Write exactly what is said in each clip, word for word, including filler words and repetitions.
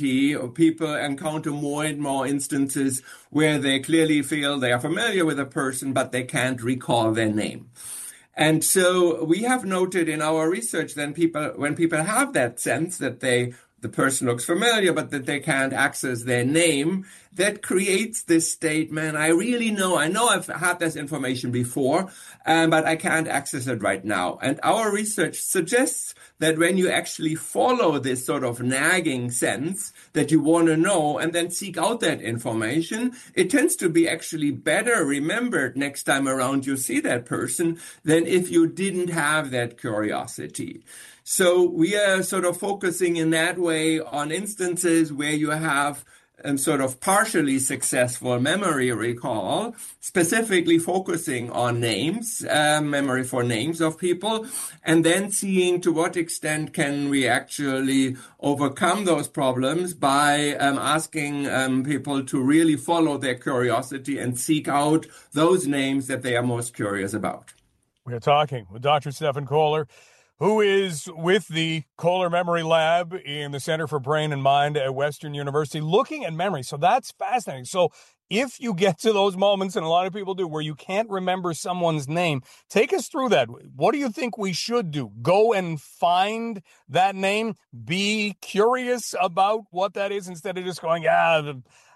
people encounter more and more instances where they clearly feel they are familiar with a person, but they can't recall their name. And so we have noted in our research then people, when people have that sense that they, the person looks familiar, but that they can't access their name, that creates this statement, I really know, I know I've had this information before, um, but I can't access it right now. And our research suggests that when you actually follow this sort of nagging sense that you want to know and then seek out that information, it tends to be actually better remembered next time around you see that person than if you didn't have that curiosity. So we are sort of focusing in that way on instances where you have um, sort of partially successful memory recall, specifically focusing on names, uh, memory for names of people, and then seeing to what extent can we actually overcome those problems by um, asking um, people to really follow their curiosity and seek out those names that they are most curious about. We're talking with Doctor Stephan Kohler, who is with the Kohler Memory Lab in the Center for Brain and Mind at Western University, looking at memory. So that's fascinating. So if you get to those moments, and a lot of people do, where you can't remember someone's name, take us through that. What do you think we should do? Go and find that name? Be curious about what that is instead of just going, ah,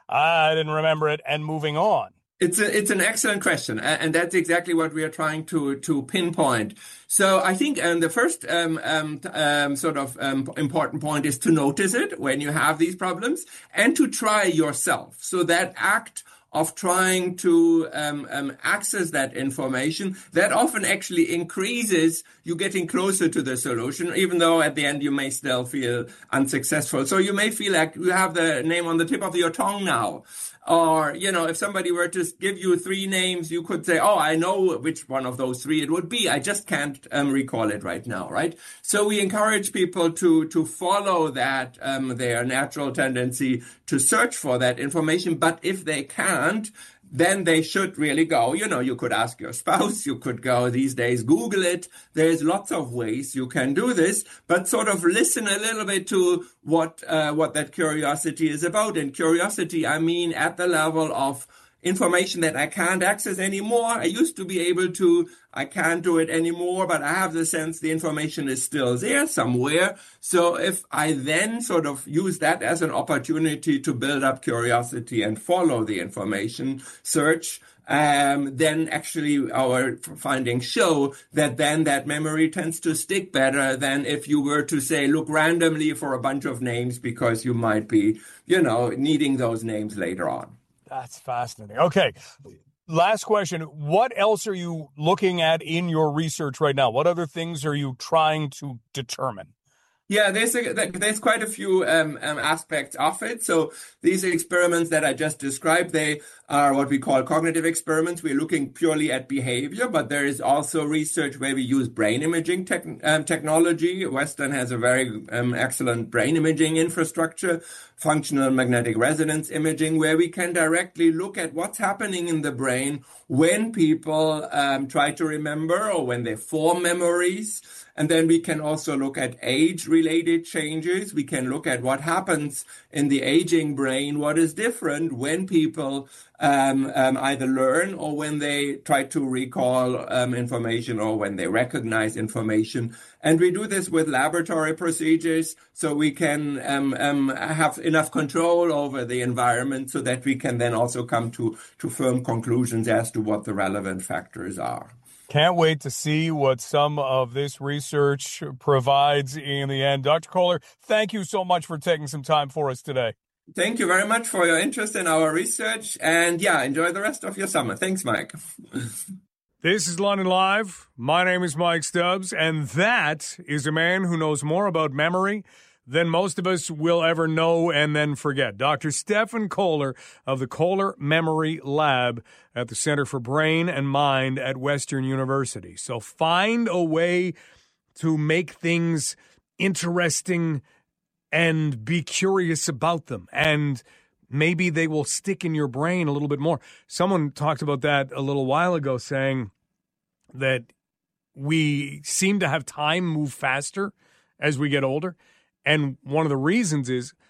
I didn't remember it, and moving on? It's a, it's an excellent question, and that's exactly what we are trying to to pinpoint. So I think um, the first um, um, um, sort of um, important point is to notice it when you have these problems and to try yourself. So that act of trying to um, um, access that information, that often actually increases you getting closer to the solution, even though at the end you may still feel unsuccessful. So you may feel like you have the name on the tip of your tongue now. Or, you know, if somebody were to give you three names, you could say, oh, I know which one of those three it would be. I just can't um, recall it right now, right? So we encourage people to to follow that, um, their natural tendency to search for that information. But if they can't, then they should really go. You know, you could ask your spouse, you could go these days, Google it. There's lots of ways you can do this, but sort of listen a little bit to what uh, what that curiosity is about. And curiosity, I mean, at the level of information that I can't access anymore. I used to be able to, I can't do it anymore, but I have the sense the information is still there somewhere. So if I then sort of use that as an opportunity to build up curiosity and follow the information search, um, then actually our findings show that then that memory tends to stick better than if you were to say, look randomly for a bunch of names because you might be, you know, needing those names later on. That's fascinating. Okay. Last question. What else are you looking at in your research right now? What other things are you trying to determine? Yeah, there's a, there's quite a few um, um, aspects of it. So these experiments that I just described, they are what we call cognitive experiments. We're looking purely at behavior, but there is also research where we use brain imaging tech, um, technology. Western has a very um, excellent brain imaging infrastructure, functional magnetic resonance imaging, where we can directly look at what's happening in the brain when people um, try to remember or when they form memories. And then we can also look at age-related changes. We can look at what happens in the aging brain, what is different when people um, um, either learn or when they try to recall um, information or when they recognize information. And we do this with laboratory procedures so we can um, um, have enough control over the environment so that we can then also come to, to firm conclusions as to what the relevant factors are. Can't wait to see what some of this research provides in the end. Doctor Kohler, thank you so much for taking some time for us today. Thank you very much for your interest in our research. And yeah, enjoy the rest of your summer. Thanks, Mike. This is London Live. My name is Mike Stubbs, and that is a man who knows more about memory than most of us will ever know and then forget. Doctor Stephan Kohler of the Kohler Memory Lab at the Center for Brain and Mind at Western University. So find a way to make things interesting and be curious about them. And maybe they will stick in your brain a little bit more. Someone talked about that a little while ago, saying that we seem to have time move faster as we get older. And one of the reasons is